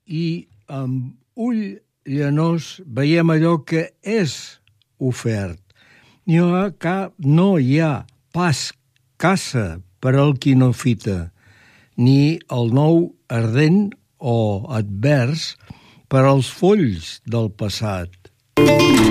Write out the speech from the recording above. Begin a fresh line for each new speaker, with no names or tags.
i amb ull llanós veiem allò que és ofert. No hi ha pas caça per al qui no fita, ni el nou ardent o advers per als folls del passat.